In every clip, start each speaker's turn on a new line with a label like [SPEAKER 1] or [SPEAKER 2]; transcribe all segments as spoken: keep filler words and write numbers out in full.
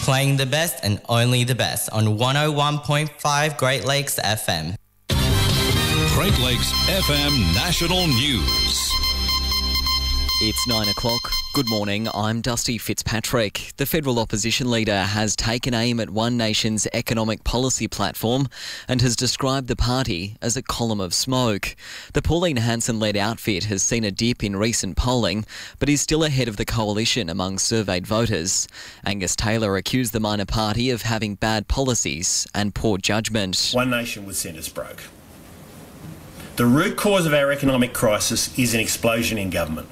[SPEAKER 1] Playing the best and only the best on one oh one point five Great Lakes F M.
[SPEAKER 2] Great Lakes F M National News.
[SPEAKER 3] It's nine o'clock. Good morning, I'm Dusty Fitzpatrick. The federal opposition leader has taken aim at One Nation's economic policy platform and has described the party as a column of smoke. The Pauline Hanson-led outfit has seen a dip in recent polling, but is still ahead of the coalition among surveyed voters. Angus Taylor accused the minor party of having bad policies and poor judgment.
[SPEAKER 4] One Nation was sent us broke. The root cause of our economic crisis is an explosion in government.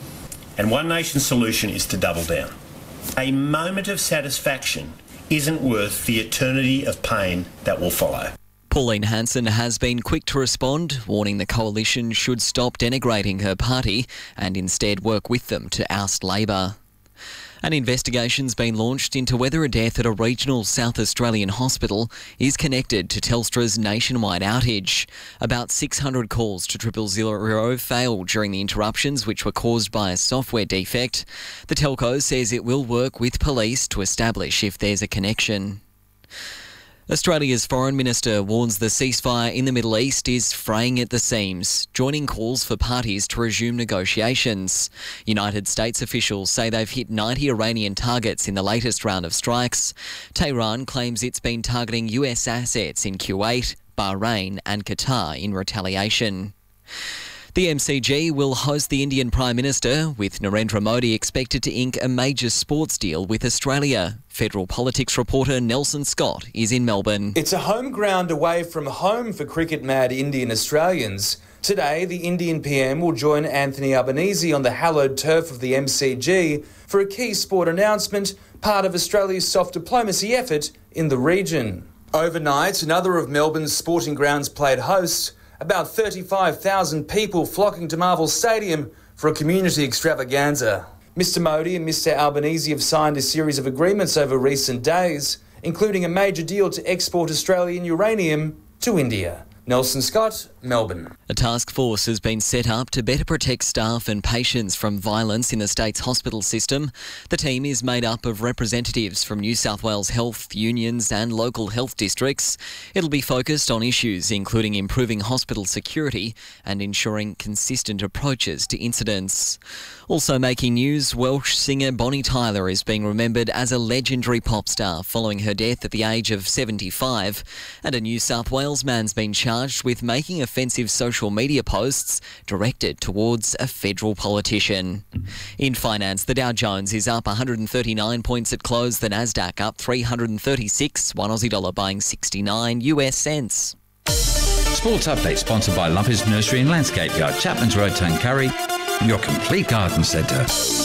[SPEAKER 4] And One Nation's solution is to double down. A moment of satisfaction isn't worth the eternity of pain that will follow.
[SPEAKER 3] Pauline Hanson has been quick to respond, warning the coalition should stop denigrating her party and instead work with them to oust Labor. An investigation's been launched into whether a death at a regional South Australian hospital is connected to Telstra's nationwide outage. About six hundred calls to triple zero failed during the interruptions, which were caused by a software defect. The telco says it will work with police to establish if there's a connection. Australia's Foreign Minister warns the ceasefire in the Middle East is fraying at the seams, joining calls for parties to resume negotiations. United States officials say they've hit ninety Iranian targets in the latest round of strikes. Tehran claims it's been targeting U S assets in Kuwait, Bahrain and Qatar in retaliation. The M C G will host the Indian Prime Minister, with Narendra Modi expected to ink a major sports deal with Australia. Federal politics reporter Nelson Scott is in Melbourne.
[SPEAKER 5] It's a home ground away from home for cricket-mad Indian Australians. Today, the Indian P M will join Anthony Albanese on the hallowed turf of the M C G for a key sport announcement, part of Australia's soft diplomacy effort in the region. Overnight, another of Melbourne's sporting grounds played host, about thirty-five thousand people flocking to Marvel Stadium for a community extravaganza. Mister Modi and Mister Albanese have signed a series of agreements over recent days, including a major deal to export Australian uranium to India. Nelson Scott, Melbourne.
[SPEAKER 3] A task force has been set up to better protect staff and patients from violence in the state's hospital system. The team is made up of representatives from New South Wales health unions and local health districts. It'll be focused on issues including improving hospital security and ensuring consistent approaches to incidents. Also making news, Welsh singer Bonnie Tyler is being remembered as a legendary pop star following her death at the age of seventy-five. And a New South Wales man's been charged with making offensive social media posts directed towards a federal politician. In finance, the Dow Jones is up one hundred thirty-nine points at close, the Nasdaq up three hundred thirty-six, one Aussie dollar buying sixty-nine U S cents.
[SPEAKER 6] Sports Update sponsored by Lumpers Nursery and Landscape Yard, Chapman's Road, Tuncurry, your complete garden centre.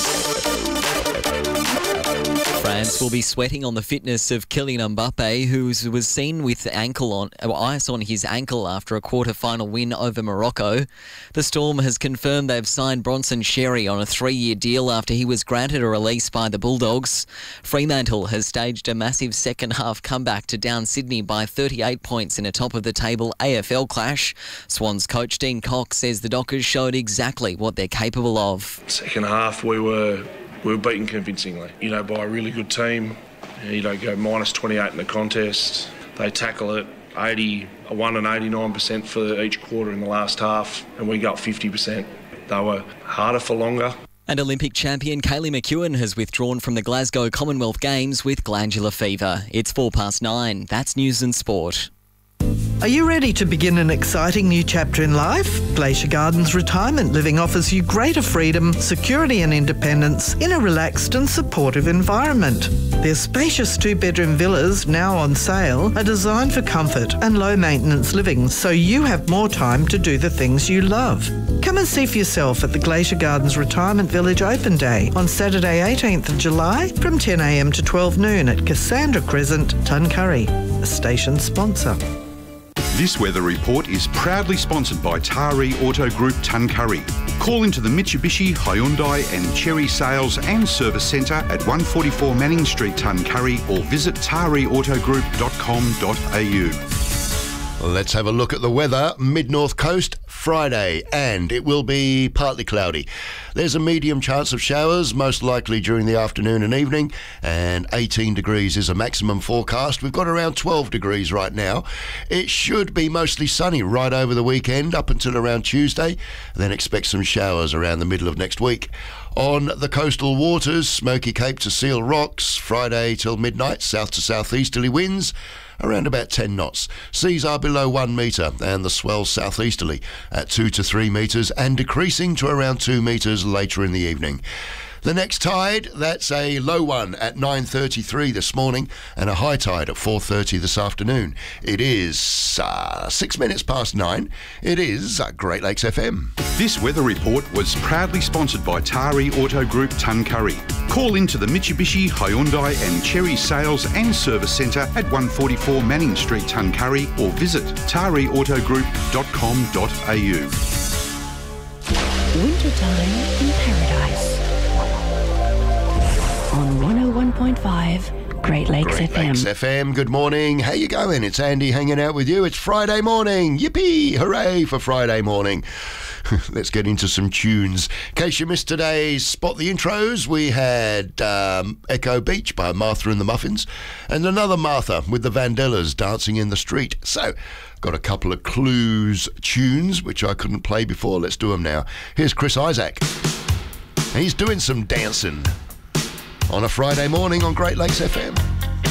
[SPEAKER 3] France will be sweating on the fitness of Kylian Mbappe, who was seen with ankle on, or ice on his ankle after a quarter-final win over Morocco. The Storm has confirmed they've signed Bronson Xerri on a three-year deal after he was granted a release by the Bulldogs. Fremantle has staged a massive second-half comeback to down Sydney by thirty-eight points in a top-of-the-table A F L clash. Swans coach Dean Cox says the Dockers showed exactly what they're capable of.
[SPEAKER 7] Second half, we were... We were beaten convincingly, you know, by a really good team. You don't go minus twenty-eight in the contest. They tackle it eighty-one and eighty-nine percent for each quarter in the last half, and we got fifty percent. They were harder for longer.
[SPEAKER 3] And Olympic champion Kaylee McEwen has withdrawn from the Glasgow Commonwealth Games with glandular fever. It's four past nine. That's news and sport.
[SPEAKER 8] Are you ready to begin an exciting new chapter in life? Glacier Gardens Retirement Living offers you greater freedom, security and independence in a relaxed and supportive environment. Their spacious two-bedroom villas, now on sale, are designed for comfort and low-maintenance living, so you have more time to do the things you love. Come and see for yourself at the Glacier Gardens Retirement Village Open Day on Saturday eighteenth of July from ten a m to twelve noon at Cassandra Crescent, Tuncurry, a station sponsor.
[SPEAKER 9] This weather report is proudly sponsored by Taree Auto Group Tuncurry. Call into the Mitsubishi, Hyundai and Chery Sales and Service Centre at one forty-four Manning Street, Tuncurry, or visit taree auto group dot com dot a u.
[SPEAKER 10] Let's have a look at the weather. Mid-North Coast, Friday, and it will be partly cloudy. There's a medium chance of showers, most likely during the afternoon and evening, and eighteen degrees is a maximum forecast. We've got around twelve degrees right now. It should be mostly sunny right over the weekend up until around Tuesday, then expect some showers around the middle of next week. On the coastal waters, Smoky Cape to Seal Rocks, Friday till midnight, south to southeasterly winds, around about ten knots. Seas are below one metre and the swell southeasterly at two to three metres and decreasing to around two metres later in the evening. The next tide, that's a low one at nine thirty-three this morning and a high tide at four thirty this afternoon. It is uh, six minutes past nine. It is uh, Great Lakes F M.
[SPEAKER 9] This weather report was proudly sponsored by Tari Auto Group Tuncurry. Call into the Mitsubishi, Hyundai and Cherry Sales and Service Centre at one forty-four Manning Street, Tuncurry, or visit tari auto group dot com dot a u.
[SPEAKER 11] Wintertime in Paradise on one oh one point five Great Lakes
[SPEAKER 10] Great
[SPEAKER 11] F M.
[SPEAKER 10] Lakes F M, good morning. How you going? It's Andy hanging out with you. It's Friday morning. Yippee! Hooray for Friday morning. Let's get into some tunes. In case you missed today's Spot the Intros, we had um, Echo Beach by Martha and the Muffins and another Martha with the Vandellas, Dancing in the Street. So, got a couple of Clues tunes which I couldn't play before. Let's do them now. Here's Chris Isaac. He's doing some dancing on a Friday morning on Great Lakes F M.